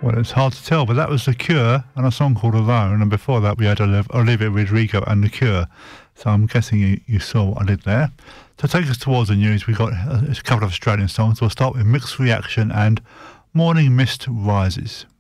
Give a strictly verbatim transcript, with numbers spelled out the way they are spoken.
Well, it's hard to tell, but that was The Cure and a song called Alone, and before that we had Olivia Rodrigo and The Cure. So I'm guessing you, you saw what I did there. To take us towards the news, we've got a, a couple of Australian songs. We'll start with Mixed Reaction and Morning Mist Rises.